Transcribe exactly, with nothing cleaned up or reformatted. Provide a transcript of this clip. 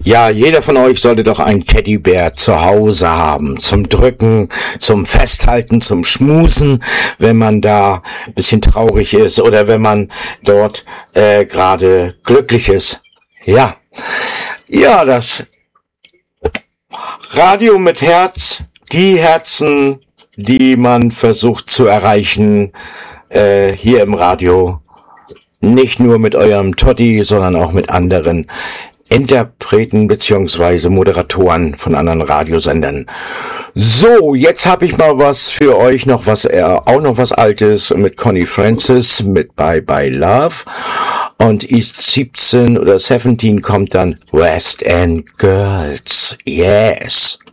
Ja, jeder von euch sollte doch einen Teddybär zu Hause haben. Zum Drücken, zum Festhalten, zum Schmusen, wenn man da ein bisschen traurig ist oder wenn man dort äh, gerade glücklich ist. Ja, ja, das Radio mit Herz, die Herzen, die man versucht zu erreichen, äh, hier im Radio. Nicht nur mit eurem Totti, sondern auch mit anderen Interpreten beziehungsweise Moderatoren von anderen Radiosendern. So, jetzt habe ich mal was für euch, noch was, äh, auch noch was Altes mit Connie Francis, mit Bye Bye Love. Und East siebzehn oder siebzehn kommt dann West End Girls. Yes.